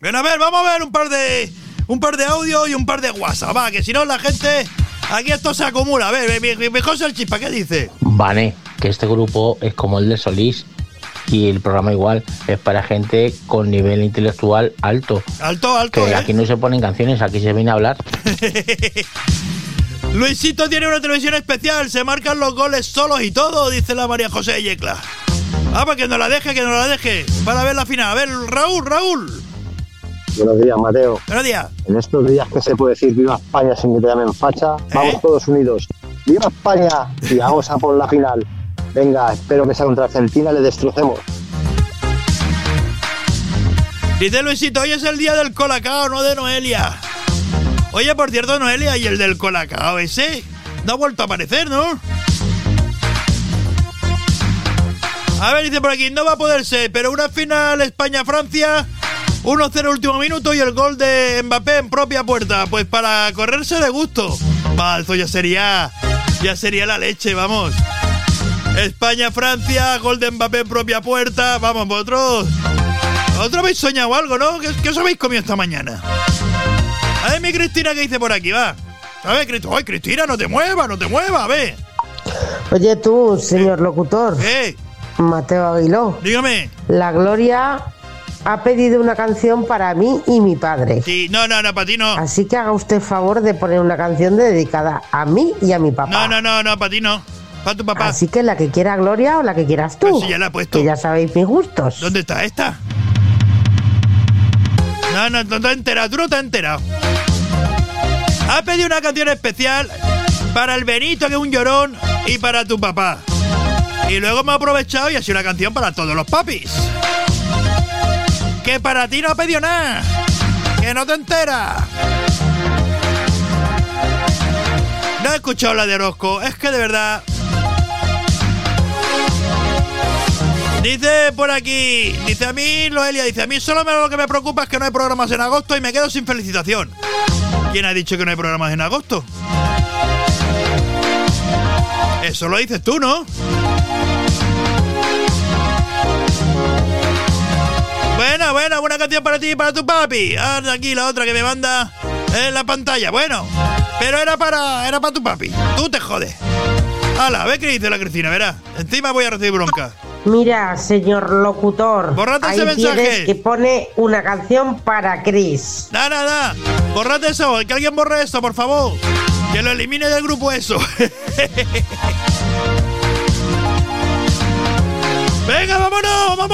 Ven a ver, vamos a ver un par de audio y un par de WhatsApp. Va, que si no la gente... Aquí esto se acumula. A ver, mi José el Chispa, ¿qué dice? Vane, que este grupo es como el de Solís y el programa igual es para gente con nivel intelectual alto. Alto, que aquí no se ponen canciones, aquí se viene a hablar. Luisito tiene una televisión especial, se marcan los goles solos y todo, dice la María José Yecla. Pues que no la deje, para ver la final. A ver, Raúl. Buenos días, Mateo. Buenos días. En estos días que se puede decir viva España sin que te llamen facha, vamos todos unidos. ¡Viva España! Y vamos a por la final. Venga, espero que sea contra Argentina le destrocemos. Dice Luisito, hoy es el día del Colacao, no de Noelia. Oye, por cierto, Noelia, ¿y el del Colacao ese? No ha vuelto a aparecer, ¿no? A ver, dice por aquí, no va a poder ser, pero una final España-Francia, 1-0 último minuto y el gol de Mbappé en propia puerta. Pues para correrse de gusto. Eso ya sería la leche, vamos. España-Francia, gol de Mbappé en propia puerta. Vamos, vosotros habéis soñado algo, ¿no? ¿Qué os habéis comido esta mañana? A ver, mi Cristina, ¿qué dice por aquí? Va. A ver, Cristina, no te muevas, a ver. Oye, tú, señor locutor. ¿Qué? Mateo Aguiló. Dígame. La Gloria ha pedido una canción para mí y mi padre. Sí, no, para ti no. Así que haga usted favor de poner una canción dedicada a mí y a mi papá. No, para ti no. Para tu papá. Así que la que quiera Gloria o la que quieras tú. Pues sí, ya la he puesto. Que ya sabéis mis gustos. ¿Dónde está esta? No te has enterado, tú no te has enterado. Ha pedido una canción especial para el Benito, que es un llorón, y para tu papá. Y luego me ha aprovechado y ha sido una canción para todos los papis. Que para ti no ha pedido nada. Que no te enteras. No he escuchado la de Orozco. Es que de verdad... Dice por aquí, dice a mí, Noelia, dice a mí solo lo que me preocupa es que no hay programas en agosto y me quedo sin felicitación. ¿Quién ha dicho que no hay programas en agosto? Eso lo dices tú, ¿no? Buena canción para ti y para tu papi. Ahora aquí la otra que me manda en la pantalla. Bueno, pero era para tu papi. Tú te jodes. Hala, a ver qué dice la Cristina, verás. Encima voy a recibir bronca. Mira, señor locutor. Borrate ese ahí mensaje. Tienes que pone una canción para Chris. Nada. Borrate eso. Que alguien borre eso, por favor. Que lo elimine del grupo eso. Venga, vámonos.